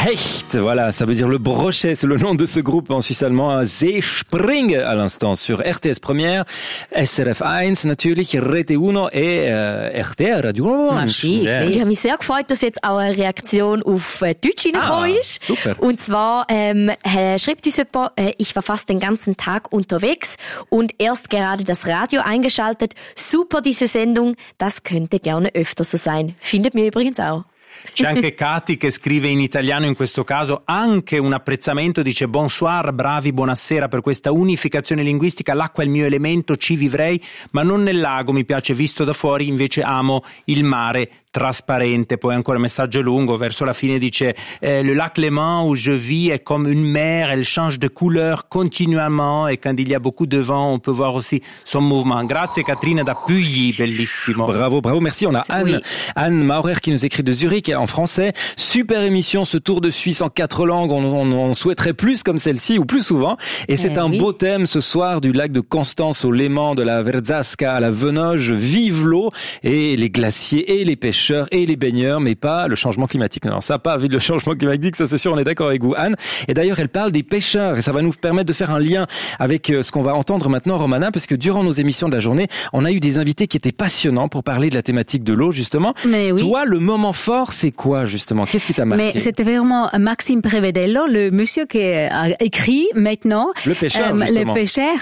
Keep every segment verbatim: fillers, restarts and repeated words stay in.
Hecht, voilà, ça veut dire le brochet, c'est le nom de ce groupe en suisse allemand. Seespring à l'instant sur R T S Première, S R F eins natürlich, R T uno et äh, R T R Radio Orange. Yeah. Ich habe mich sehr gefreut, dass jetzt auch eine Reaktion auf Deutsch reingekommen ah, ist. Super. Und zwar ähm, äh, schreibt uns jemand, äh, ich war fast den ganzen Tag unterwegs und erst gerade das Radio eingeschaltet. Super diese Sendung, das könnte gerne öfter so sein. Findet mir übrigens auch. C'è anche Kati che scrive in italiano in questo caso anche un apprezzamento, dice bonsoir, bravi, buonasera per questa unificazione linguistica, l'acqua è il mio elemento, ci vivrei, ma non nel lago, mi piace visto da fuori, invece amo il mare trasparente. Poi ancora un messaggio lungo, verso la fine dice eh, le lac Léman où je vis est comme une mer, elle change de couleur continuellement et quand il y a beaucoup de vent on peut voir aussi son mouvement. Grazie Katrina da Pugli, bellissimo. Bravo, bravo, merci. On a Anne, oui. Anne Maurer qui nous écrit de Zurich en français. Super émission, ce tour de Suisse en quatre langues. On, on, on souhaiterait plus comme celle-ci ou plus souvent. Et c'est eh un oui. beau thème ce soir, du lac de Constance au Léman, de la Verzasca à la Venoge. Vive l'eau et les glaciers et les pêcheurs et les baigneurs, mais pas le changement climatique. Non, ça pas le changement climatique, ça c'est sûr, on est d'accord avec vous, Anne. Et d'ailleurs, elle parle des pêcheurs et ça va nous permettre de faire un lien avec ce qu'on va entendre maintenant, Romana, parce que durant nos émissions de la journée, on a eu des invités qui étaient passionnants pour parler de la thématique de l'eau, justement. Mais oui. Toi, le moment fort, c'est quoi, justement? Qu'est-ce qui t'a marqué? Mais c'était vraiment Maxime Prevedello, le monsieur qui a écrit maintenant. Le pêcheur, um, justement. Le pêcheur.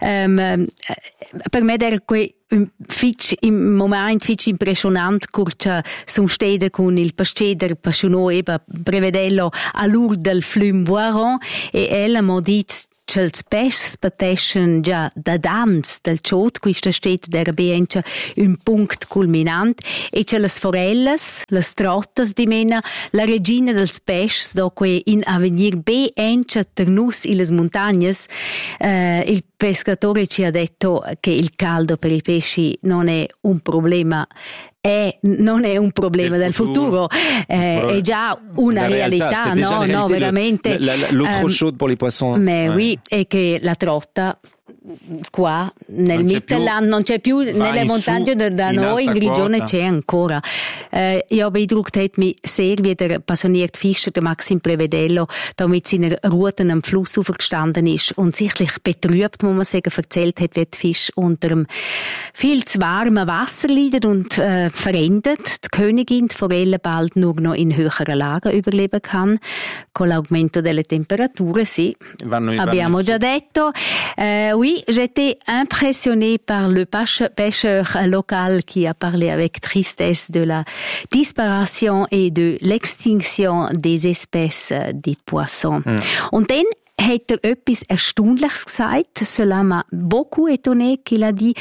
Um, per me era que fitch im moment fitch impressionant curcia son stede con il pasceder passionò eba Prevedello a l'ur del flum Boiron e ella mo dit Chels pes pateschen già da dans del ciot questa stet der bencha un punct culminant e c'è las forelles las trottas di mena la regina dels pes do que in avenir bencha ternus in les montagnes eh, il pescatore ci ha detto che il caldo per i pesci non è un problema è, non è un problema del, del futuro, futuro. Eh, è già una la realtà, realtà, no, no, veramente. La, la, l'eau trop um, chaude pour les poissons. Mais ouais. oui, e che la trotta qua nel Mittelland non c'è più, nelle montagne da, da noi in Grigione c'è ancora. Eh, ich habe beeindruckt, hat mich sehr wie der passionierte Fischer, der Maxim Prevedello, da mit seiner Ruten am Fluss aufgestanden ist und sichtlich betrübt, muss man sagen, erzählt hat, wie die Fische unter dem viel zu warmen Wasser leiden und äh, verendet. Die Königin, die Forelle, bald nur noch in höheren Lagen überleben kann. Con l'aumento delle temperature, sì. Vanno, Abbiamo già detto. Euh, oui, j'étais impressionnée par le pêcheur local qui a parlé avec tristesse de la disparition et de l'extinction des espèces des poissons. Mm. Und dann hat er etwas Erstaunliches gesagt. Cela m'a beaucoup étonné qu'il a dit,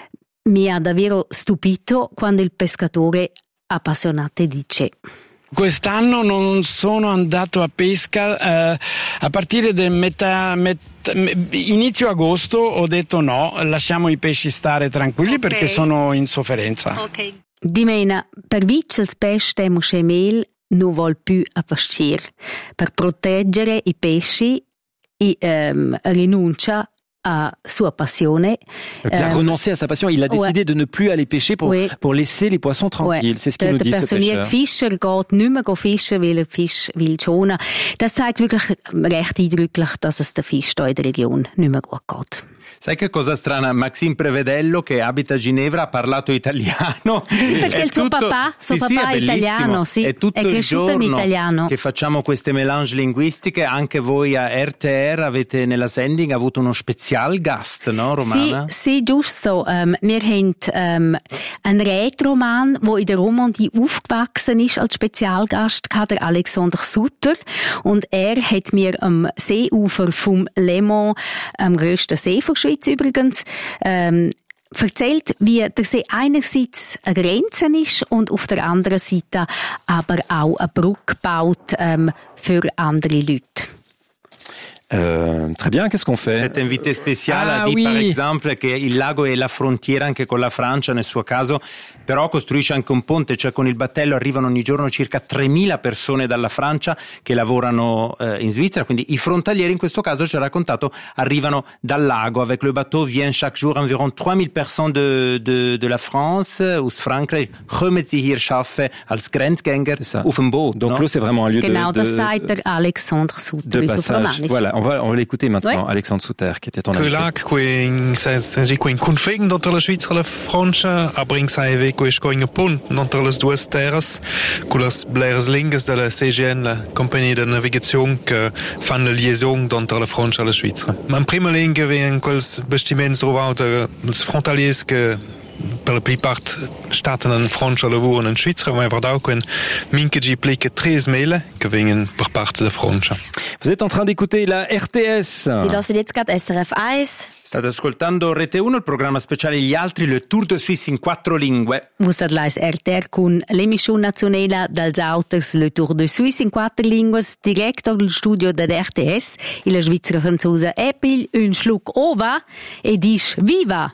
mi ha davvero stupito quando il pescatore appassionato dice: quest'anno non sono andato a pesca eh, a partire da metà, metà inizio agosto ho detto no, lasciamo i pesci stare tranquilli, okay, perché sono in sofferenza. Okay. Dimena, per vincere il pesce temo scemel non vuol più a pascire. Per proteggere i pesci e ehm, rinuncia à sa passion. Il a euh, renoncé à sa passion. Il a décidé ouais. de ne plus aller pêcher pour, oui. pour laisser les poissons tranquilles. Ouais. C'est ce qu'il nous dit, ce pêcheur. Der Fischer geht nicht mehr fischen, weil er Fisch will schonen. Das zeigt wirklich recht eindrücklich, dass es der Fisch da in der Region nicht mehr gut geht. Sai che cosa strana? Maxim Prevedello, che abita a Ginevra, ha parlato italiano. Sì, perché è il suo tutto, papà, suo sì, papà sì, è è italiano, sì, è tutto è il cresciuto in giorno italiano. Che facciamo queste mélange linguistiche. Anche voi a R T R avete nella sending avuto uno Spezialgast, no, Romana? Sì, sì, giusto. Um, wir haben um, einen Rätroman, der in der Romandie aufgewachsen ist als Spezialgast, der Alexander Sutter. Und er hat mir am Seeufer vom Léman, am grössten See der Schweiz übrigens, ähm, erzählt, wie der See einerseits eine Grenze ist und auf der anderen Seite aber auch eine Brücke baut ähm, für andere Leute. Euh, très bien, qu'est-ce qu'on fait? Cet invité speciale ah, ha dit oui. per esempio che il lago è la frontiera anche con la Francia nel suo caso, però costruisce anche un ponte, cioè con il battello arrivano ogni giorno circa tremila persone dalla Francia che lavorano eh, in Svizzera, quindi i frontalieri in questo caso ci ha raccontato arrivano dal lago. Avec le bateau viennent chaque jour environ trois mille personnes de, de, de la France, aus Frankreich, kommen sie hier arbeiten als Grenzgänger auf dem Boot. Donc no? l'eau c'est vraiment un lieu genau, de, de, das sagt der Alexandre Sutter. de passage. Voilà, on va, on va l'écouter maintenant, ouais. Alexandre Sutter, qui était ton invité. invité. Lag qui in si qui in config entre la Svizzera e la Francia, aber in sai ve qui sco in pont entre les dues terres, con les bleres lingues de la C G N, la compagnie de navigation que fan la liaison entre la Francia e la Svizzera. Ma in prima lingue ven quels bastiments trovati dels frontaliers que per la plupart staten in Francia lavoren in Svizzera, ma per auch in minche gi plica tre mele che vengono per parte de Francia. Vous êtes en train d'écouter la R T S. Sie hören jetzt gerade S R F eins. State ascoltando Rete uno, il programma speciale Gli Altri, le Tour de Suisse in quattro lingue. Vus ad lais R T R con l'emission nazionale dels auters Le Tour de Suisse in quattro lingues, director del studio de R T S, e la Svizzera franzosa Epil, un schluck ova e dice viva!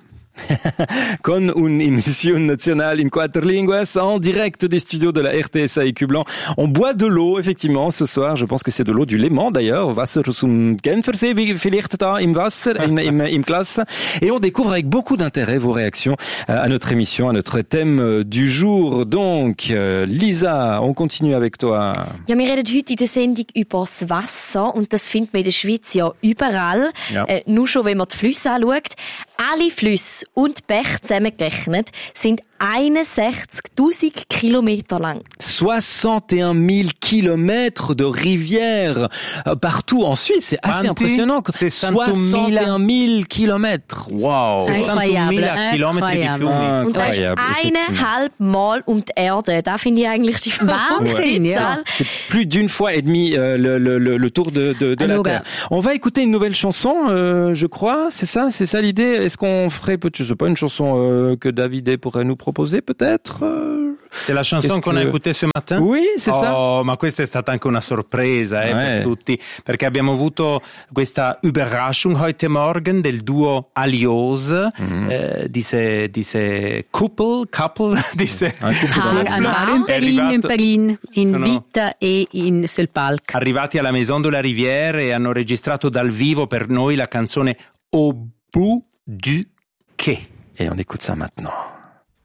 Con un'émission nationale in quatre lingues, en direct des studios de la R T S à Écublanc. On boit de l'eau, effectivement, ce soir. Je pense que c'est de l'eau du Léman, d'ailleurs. Wasser zum Genfersee, vielleicht da im Wasser, im, im, im Glas. Et on découvre avec beaucoup d'intérêt vos réactions à notre émission, à notre thème du jour. Donc, Lisa, on continue avec toi. Ja, wir reden heute in der Sendung über das Wasser und das findet man in der Schweiz ja überall. Ja. Äh, nur schon, wenn man die Flüsse anschaut. Alle Flüsse und Bäche zusammengerechnet sind einundsechzigtausend Kilometer lang. soixante et un mille kilomètres de rivières euh, partout en Suisse. C'est assez Quanti? impressionnant. soixante et un mille kilomètres. Wow. Incroyable, chilometri di fiumi. Und das ist Incroyable, eineinhalb Mal um die Erde. Da finde ich eigentlich die Wahnsinn, ja. Zahl. C'est plus d'une fois et demie euh, le, le, le, le tour de, de, de la Alors, Terre. On va écouter une nouvelle chanson, euh, je crois. C'est ça, c'est ça l'idée. Est-ce qu'on ferait, je sais pas, une chanson euh, que David pourrait nous proposer, peut-être euh... C'est la chanson qu'on que... a écoutée ce matin? Oui, c'est oh, ça. Oh, ma questa è stata anche una sorpresa eh, Ouais. per tutti, perché abbiamo avuto questa Überraschung heute Morgen del duo Aliose, mm-hmm. eh, diese, diese Couple, couple, diese Un couple Par, dans la- un par in È Berlin, in arrivato- Berlin, in sono- Vita e in sul palco. arrivati alla Maison de la Rivière e hanno registrato dal vivo per noi la canzone Au bout du quai. Et on écoute ça maintenant.